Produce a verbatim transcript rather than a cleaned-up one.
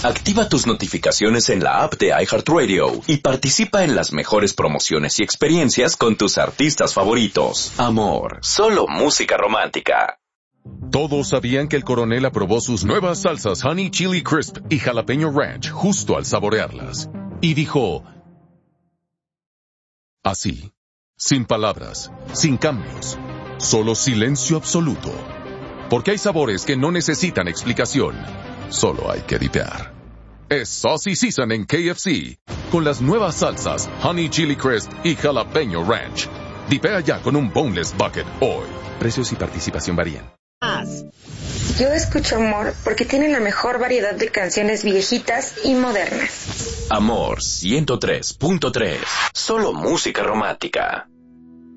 Activa tus notificaciones en la app de iHeartRadio y participa en las mejores promociones y experiencias con tus artistas favoritos. Amor, solo música romántica. Todos sabían que el coronel aprobó sus nuevas salsas Honey Chili Crisp y Jalapeño Ranch justo al saborearlas. Y dijo... así, sin palabras, sin cambios, solo silencio absoluto. Porque hay sabores que no necesitan explicación, solo hay que dipear. Es Saucy Season en K F C, con las nuevas salsas Honey Chili Crisp y Jalapeño Ranch. Dipea ya con un Boneless Bucket hoy. Precios y participación varían. Yo escucho Amor porque tiene la mejor variedad de canciones viejitas y modernas. Amor ciento tres punto tres. Solo música romántica.